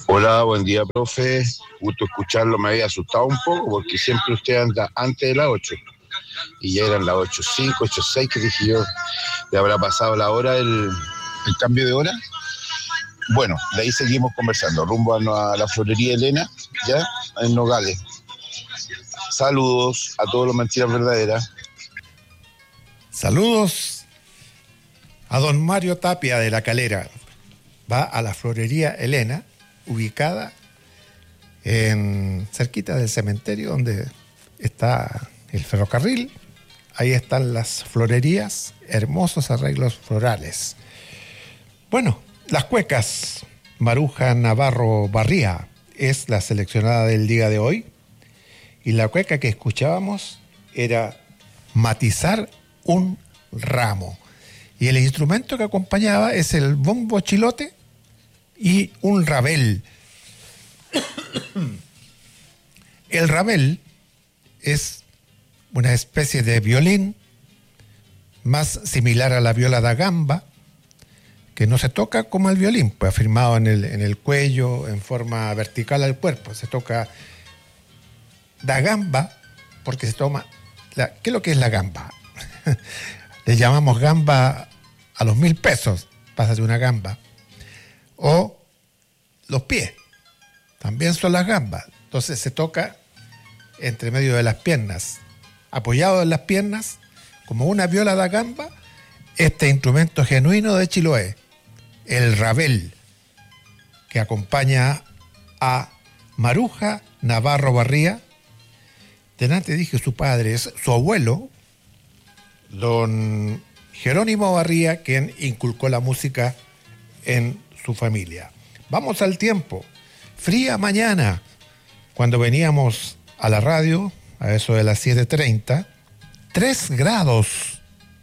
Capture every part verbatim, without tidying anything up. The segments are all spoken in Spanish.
Hola, buen día, profe. Gusto escucharlo, me había asustado un poco porque siempre usted anda antes de las ocho. Y ya eran las ocho cinco, ocho seis que dije yo, ¿le habrá pasado la hora, el, el cambio de hora? Bueno, de ahí seguimos conversando, rumbo a, a la florería Elena, ya, en Nogales. Saludos a todos los mentiras verdaderas. Saludos a don Mario Tapia de La Calera. Va a la florería Elena, ubicada en cerquita del cementerio donde está el ferrocarril. Ahí están las florerías, hermosos arreglos florales. Bueno, las cuecas. Maruja Navarro Barría es la seleccionada del día de hoy. Y la cueca que escuchábamos era Matizar un ramo. Y el instrumento que acompañaba es el bombo chilote y un rabel. El rabel es una especie de violín más similar a la viola da gamba, que no se toca como el violín, pues afirmado en el, en el cuello, en forma vertical al cuerpo. Se toca da gamba porque se toma... La, ¿qué es lo que es la gamba? Le llamamos gamba a los mil pesos, pásate una gamba. O los pies, también son las gambas. Entonces se toca entre medio de las piernas, apoyado en las piernas, como una viola da gamba, este instrumento genuino de Chiloé, el rabel, que acompaña a Maruja Navarro Barría. Delante dije su padre, es su abuelo, don Jerónimo Barría, quien inculcó la música en su familia. Vamos al tiempo. Fría mañana, cuando veníamos a la radio, a eso de las siete treinta, tres grados.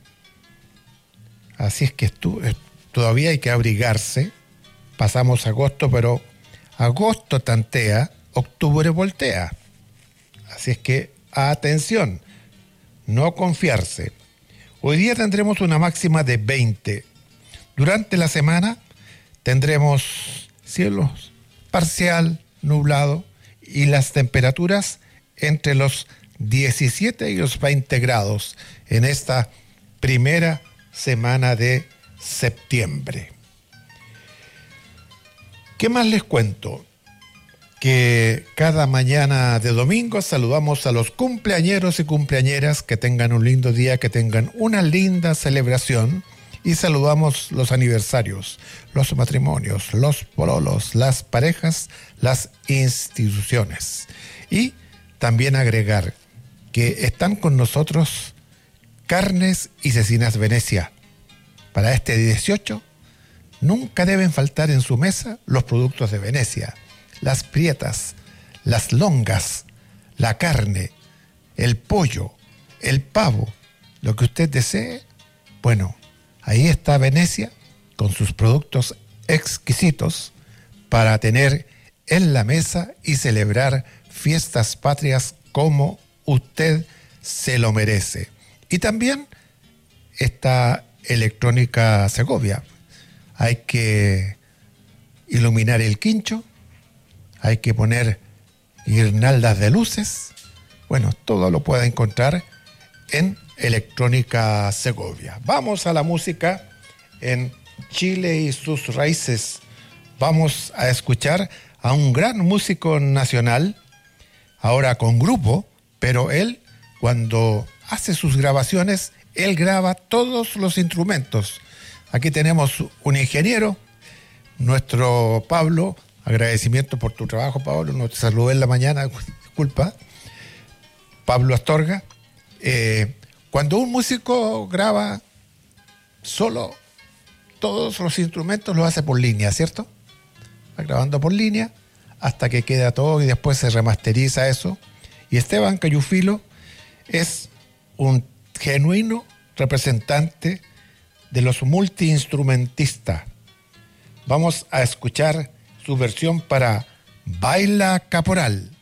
Así es que estu- todavía hay que abrigarse. Pasamos agosto, pero agosto tantea, octubre voltea. Así es que, atención, no confiarse. Hoy día tendremos una máxima de veinte. Durante la semana tendremos cielos parcial, nublado, y las temperaturas entre los diecisiete y los veinte grados en esta primera semana de septiembre. ¿Qué más les cuento? Que cada mañana de domingo saludamos a los cumpleañeros y cumpleañeras, que tengan un lindo día, que tengan una linda celebración, y saludamos los aniversarios, los matrimonios, los pololos, las parejas, las instituciones. Y también agregar que están con nosotros Carnes y Cecinas Venecia. Para este dieciocho nunca deben faltar en su mesa los productos de Venecia. Las prietas, las longas, la carne, el pollo, el pavo, lo que usted desee. Bueno, ahí está Venecia con sus productos exquisitos para tener en la mesa y celebrar fiestas patrias como usted se lo merece. Y también está Electrónica Segovia. Hay que iluminar el quincho, hay que poner guirnaldas de luces. Bueno, todo lo puede encontrar en Electrónica Segovia. Vamos a la música en Chile y sus raíces. Vamos a escuchar a un gran músico nacional, ahora con grupo, pero él, cuando hace sus grabaciones, él graba todos los instrumentos. Aquí tenemos un ingeniero, nuestro Pablo. Agradecimiento por tu trabajo, Pablo. No te saludé en la mañana, disculpa. Pablo Astorga. Eh, cuando un músico graba solo, todos los instrumentos los hace por línea, ¿cierto? Va grabando por línea hasta que queda todo y después se remasteriza eso. Y Esteban Cayufilo es un genuino representante de los multiinstrumentistas. Vamos a escuchar su versión para Baila Caporal.